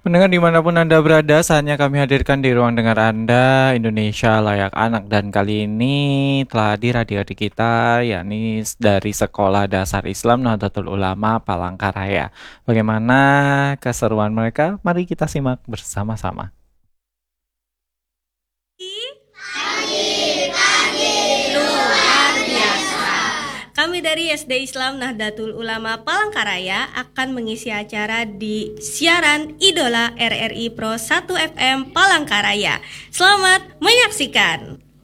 Pendengar dimanapun Anda berada, saatnya kami hadirkan di ruang dengar Anda, Indonesia Layak Anak. Dan kali ini telah hadir adik-adik kita, yakni dari Sekolah Dasar Islam Nahdlatul Ulama Palangkaraya. Bagaimana keseruan mereka? Mari kita simak bersama-sama. Luar biasa. Kami dari SD Islam Nahdlatul Ulama Palangkaraya akan mengisi acara di siaran Idola RRI Pro 1 FM Palangkaraya. Selamat menyaksikan.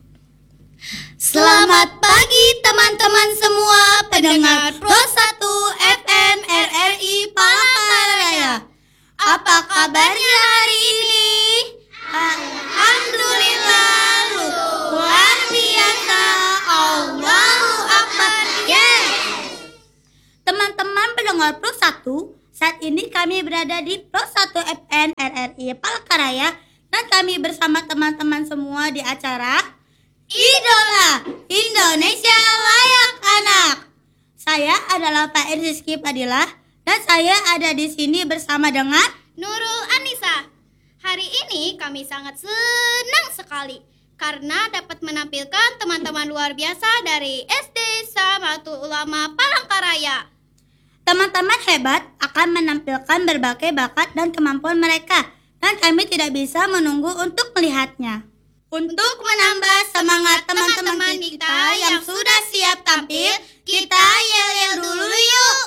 Selamat pagi teman-teman semua pendengar Pro 1 FM RRI Palangkaraya. Apa kabarnya hari ini? Alhamdulillah, luar biasa. Allahu Akbar. Yes. Teman-teman pendengar Pro 1, saat ini kami berada di Pro 1 FM RRI Palangkaraya dan kami bersama teman-teman semua di acara Idola Indonesia Layak Anak. Saya adalah Pak Rizky Padilla dan saya ada di sini bersama dengan Nurul Anissa. Hari ini kami sangat senang sekali karena dapat menampilkan teman-teman luar biasa dari SD Nahdlatul Ulama Palangkaraya. teman-teman hebat akan menampilkan berbagai bakat dan kemampuan mereka dan kami tidak bisa menunggu untuk melihatnya. Untuk menambah semangat teman-teman kita yang sudah siap tampil, kita yel-yel dulu yuk.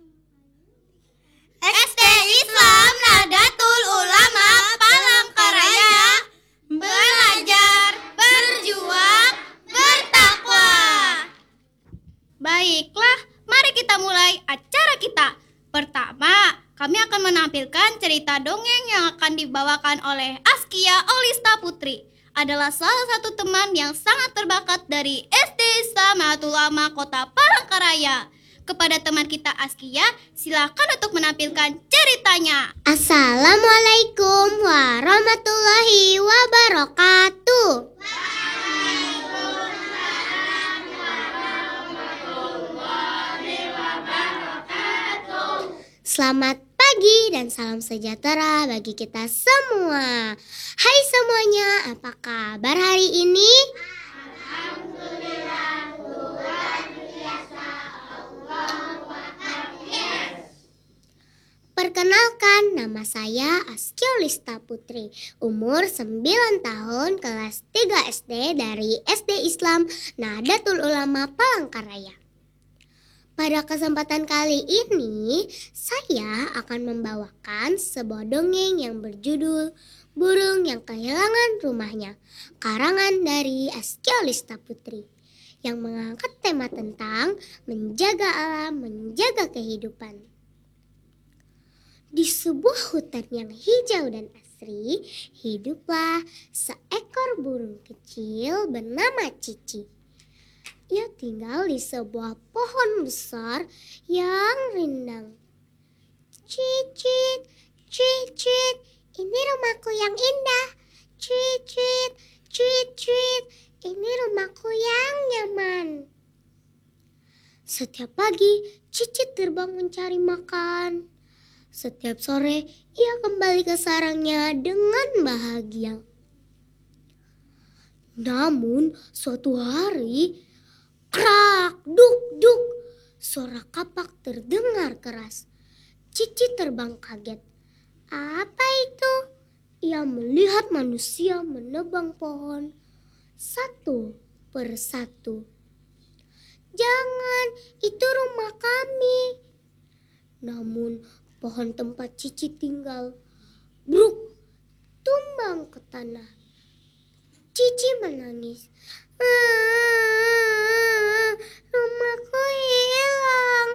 SD Islam Nahdlatul Ulama Palangkaraya, belajar, berjuang, bertakwa. Baiklah, mari kita mulai acara kita. Pertama, kami akan menampilkan cerita dongeng yang akan dibawakan oleh Askia Olista Putri. Adalah salah satu teman yang sangat terbakat dari SD Nahdlatul Ulama Kota Palangkaraya. Kepada teman kita Askia, silakan untuk menampilkan ceritanya. Assalamualaikum warahmatullahi wabarakatuh. Selamat pagi dan salam sejahtera bagi kita semua. Hai semuanya, apa kabar hari ini? Perkenalkan, nama saya Askia Olista Putri, umur 9 tahun, kelas 3 SD dari SD Islam Nahdlatul Ulama Palangkaraya. Pada kesempatan kali ini, saya akan membawakan sebuah dongeng yang berjudul Burung yang Kehilangan Rumahnya, karangan dari Askia Olista Putri, yang mengangkat tema tentang menjaga alam, menjaga kehidupan. Di sebuah hutan yang hijau dan asri, hiduplah seekor burung kecil bernama Cici. Ia tinggal di sebuah pohon besar yang rindang. Cicit, cicit, ini rumahku yang indah. Cicit, cicit, ini rumahku yang nyaman. Setiap pagi, Cicit terbang mencari makan. Setiap sore, ia kembali ke sarangnya dengan bahagia. Namun, suatu hari, krak, duk, duk, suara kapak terdengar keras. Cici terbang kaget. Apa itu? Ia melihat manusia menebang pohon satu persatu. Jangan, itu rumah kami. Namun, pohon tempat Cici tinggal, bruk, tumbang ke tanah. Cici menangis. Rumahku hilang.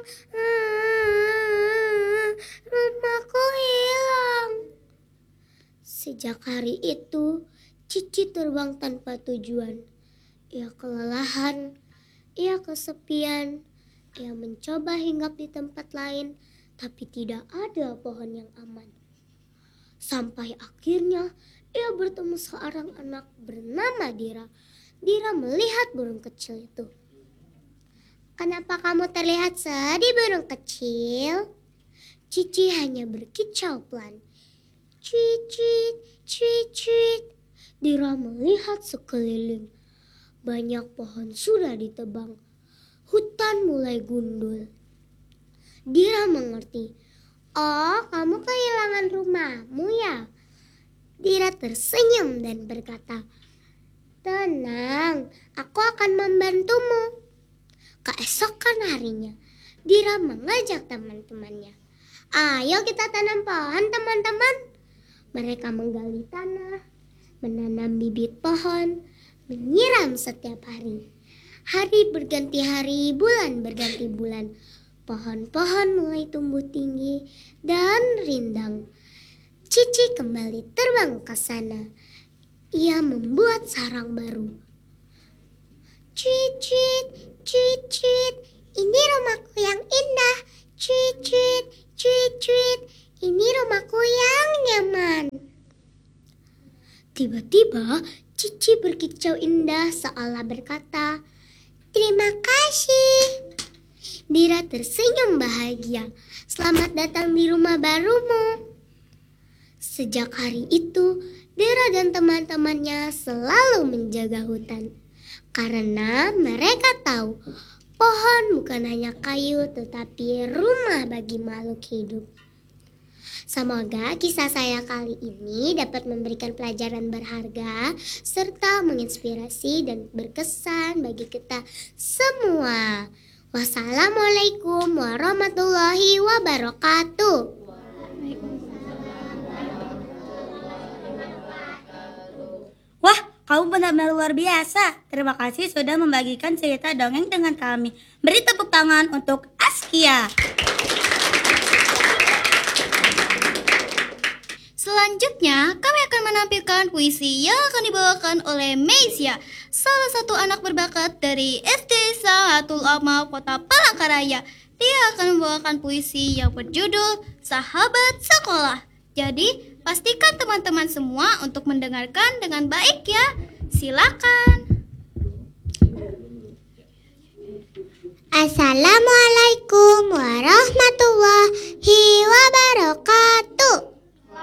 Rumahku hilang. Sejak hari itu, Cici terbang tanpa tujuan. Ia kelelahan, ia kesepian, ia mencoba hinggap di tempat lain, tapi tidak ada pohon yang aman. Sampai akhirnya ia bertemu seorang anak bernama Dira. Dira melihat burung kecil itu. Kenapa kamu terlihat sedih, burung kecil? Cici hanya berkicau pelan. Cuit, cuit, cuit, cuit. Dira melihat sekeliling. Banyak pohon sudah ditebang. Hutan mulai gundul. Dira mengerti. Oh, kamu kehilangan rumahmu ya? Dira tersenyum dan berkata, tenang, aku akan membantumu. Keesokan harinya, Dira mengajak teman-temannya. Ayo kita tanam pohon, teman-teman. Mereka menggali tanah, menanam bibit pohon, menyiram setiap hari. Hari berganti hari, bulan berganti bulan. Pohon-pohon mulai tumbuh tinggi dan rindang. Cici kembali terbang ke sana. Ia membuat sarang baru. Cuit, cuit, cuit, cuit. Ini rumahku yang indah. Cuit, cuit, cuit, cuit. Ini rumahku yang nyaman. Tiba-tiba Cici berkicau indah seolah berkata, terima kasih. Dira tersenyum bahagia. Selamat datang di rumah barumu. Sejak hari itu, Dira dan teman-temannya selalu menjaga hutan. Karena mereka tahu pohon bukan hanya kayu tetapi rumah bagi makhluk hidup. Semoga kisah saya kali ini dapat memberikan pelajaran berharga serta menginspirasi dan berkesan bagi kita semua. Wassalamualaikum warahmatullahi wabarakatuh. Wah, kamu benar-benar luar biasa. Terima kasih sudah membagikan cerita dongeng dengan kami. Beri tepuk tangan untuk Askia. Selanjutnya, kami akan menampilkan puisi yang akan dibawakan oleh Meisya, salah satu anak berbakat dari SD Sahatul Ulama Kota Palangkaraya. Dia akan membawakan puisi yang berjudul Sahabat Sekolah. Jadi, pastikan teman-teman semua untuk mendengarkan dengan baik ya. Silakan. Assalamualaikum warahmatullahi wabarakatuh.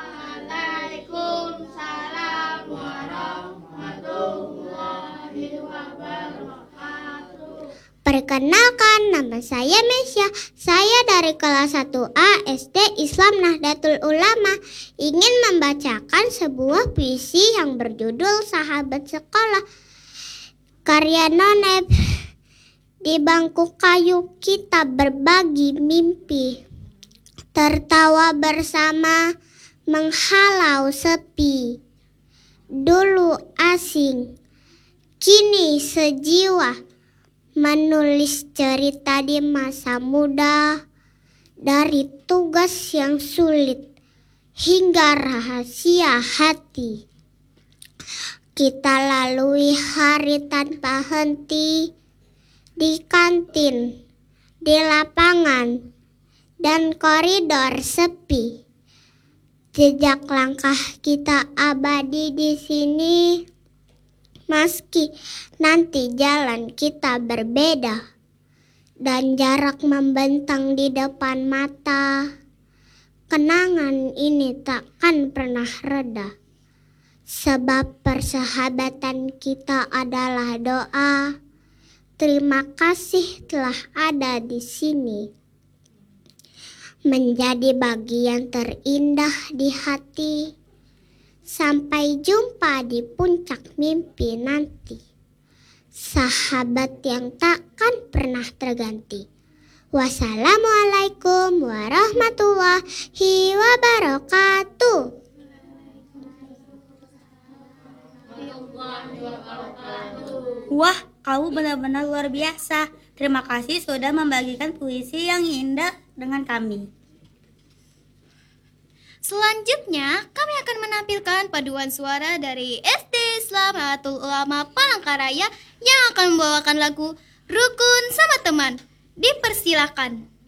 Perkenalkan, nama saya Mesya. Saya dari kelas 1A SD Islam Nahdlatul Ulama ingin membacakan sebuah puisi yang berjudul Sahabat Sekolah. Karya Nonep. Di bangku kayu kita berbagi mimpi. Tertawa bersama menghalau sepi. Dulu asing, kini sejiwa. Menulis cerita di masa muda, dari tugas yang sulit hingga rahasia hati. Kita lalui hari tanpa henti, di kantin, di lapangan, dan koridor sepi. Jejak langkah kita abadi di sini. Meski nanti jalan kita berbeda dan jarak membentang di depan mata, kenangan ini takkan pernah reda. Sebab persahabatan kita adalah doa. Terima kasih telah ada di sini. Menjadi bagian terindah di hati. Sampai jumpa di puncak mimpi nanti. Sahabat yang takkan pernah terganti. Wassalamualaikum warahmatullahi wabarakatuh. Wah, kamu benar-benar luar biasa. Terima kasih sudah membagikan puisi yang indah dengan kami. Selanjutnya, kami akan menampilkan paduan suara dari SD Islam Nahdlatul Ulama Palangkaraya yang akan membawakan lagu Rukun Sama Teman. Dipersilakan.